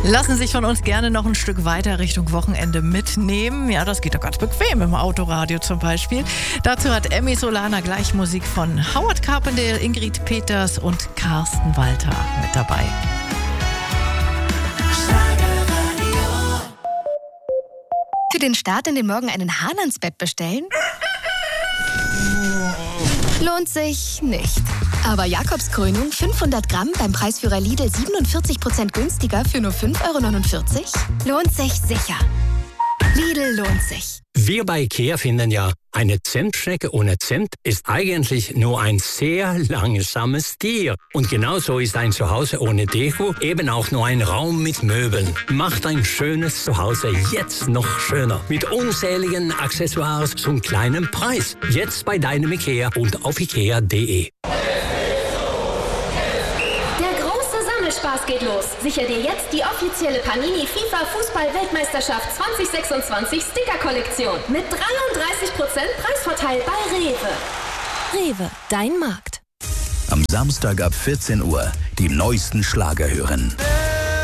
Lassen sich von uns gerne noch ein Stück weiter Richtung Wochenende mitnehmen. Ja, das geht doch ganz bequem im Autoradio zum Beispiel. Dazu hat Emmy Solana gleich Musik von Howard Carpendale, Ingrid Peters und Carsten Walter mit dabei. Für den Start in den Morgen einen Hahn ans Bett bestellen? Lohnt sich nicht. Aber Jakobskrönung 500 Gramm beim Preisführer Lidl 47% günstiger für nur 5,49 € lohnt sich sicher. Lidl lohnt sich. Wir bei IKEA finden ja, eine Zimtschnecke ohne Zimt ist eigentlich nur ein sehr langsames Tier. Und genauso ist ein Zuhause ohne Deko eben auch nur ein Raum mit Möbeln. Macht ein schönes Zuhause jetzt noch schöner. Mit unzähligen Accessoires zum kleinen Preis. Jetzt bei deinem IKEA und auf ikea.de. Spaß geht los. Sicher dir jetzt die offizielle Panini FIFA Fußball-Weltmeisterschaft 2026 Sticker-Kollektion mit 33% Preisvorteil bei Rewe. Rewe, dein Markt. Am Samstag ab 14 Uhr die neuesten Schlager hören.